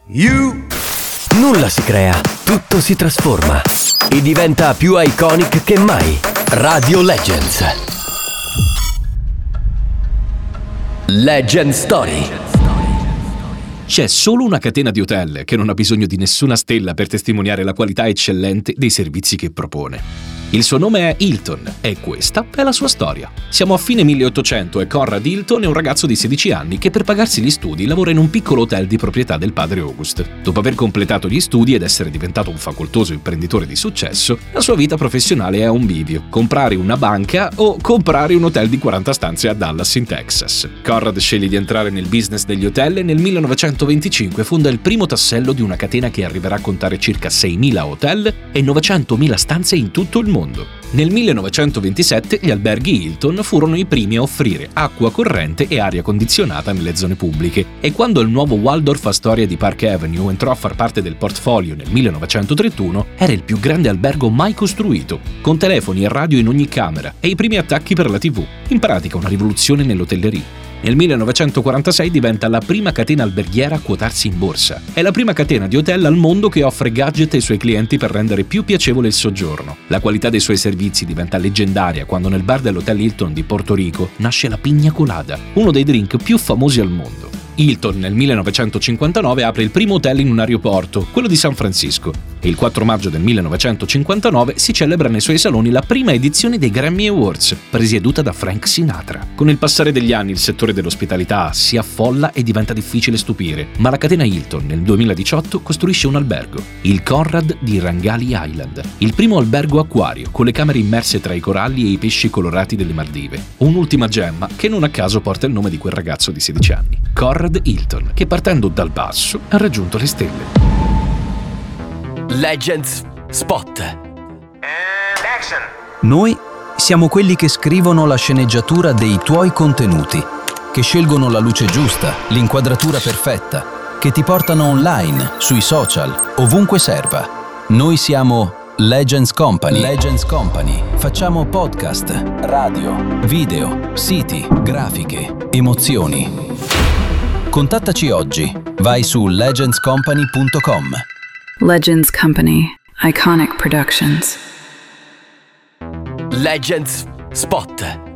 Nulla si crea, tutto si trasforma e diventa più iconic che mai. Radio Legends. Legend Story. C'è solo una catena di hotel che non ha bisogno di nessuna stella per testimoniare la qualità eccellente dei servizi che propone. Il suo nome è Hilton e questa è la sua storia. Siamo a fine 1800 e Conrad Hilton è un ragazzo di 16 anni che per pagarsi gli studi lavora in un piccolo hotel di proprietà del padre August. Dopo aver completato gli studi ed essere diventato un facoltoso imprenditore di successo, la sua vita professionale è a un bivio: comprare una banca o comprare un hotel di 40 stanze a Dallas in Texas. Conrad sceglie di entrare nel business degli hotel e nel 1925 fonda il primo tassello di una catena che arriverà a contare circa 6.000 hotel e 900.000 stanze in tutto il mondo. Nel 1927 gli alberghi Hilton furono i primi a offrire acqua corrente e aria condizionata nelle zone pubbliche, e quando il nuovo Waldorf Astoria di Park Avenue entrò a far parte del portfolio nel 1931, era il più grande albergo mai costruito, con telefoni e radio in ogni camera e i primi attacchi per la TV, in pratica una rivoluzione nell'hotellerie. Nel 1946 diventa la prima catena alberghiera a quotarsi in borsa. È la prima catena di hotel al mondo che offre gadget ai suoi clienti per rendere più piacevole il soggiorno. La qualità dei suoi servizi diventa leggendaria quando nel bar dell'Hotel Hilton di Porto Rico nasce la Piña Colada, uno dei drink più famosi al mondo. Hilton nel 1959 apre il primo hotel in un aeroporto, quello di San Francisco, e il 4 maggio del 1959 si celebra nei suoi saloni la prima edizione dei Grammy Awards, presieduta da Frank Sinatra. Con il passare degli anni il settore dell'ospitalità si affolla e diventa difficile stupire, ma la catena Hilton nel 2018 costruisce un albergo, il Conrad di Rangali Island, il primo albergo acquario con le camere immerse tra i coralli e i pesci colorati delle Maldive. Un'ultima gemma che non a caso porta il nome di quel ragazzo di 16 anni, Conrad Hilton, che partendo dal basso ha raggiunto le stelle. Legends Spot. Action. Noi siamo quelli che scrivono la sceneggiatura dei tuoi contenuti, che scelgono la luce giusta, l'inquadratura perfetta, che ti portano online, sui social, ovunque serva. Noi siamo Legends Company. Legends Company. Facciamo podcast, radio, video, siti, grafiche, emozioni. Contattaci oggi. Vai su legendscompany.com. Legends Company. Iconic Productions. Legends Spot.